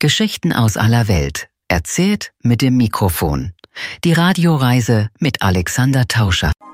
Geschichten aus aller Welt, erzählt mit dem Mikrofon. Die Radioreise mit Alexander Tauscher.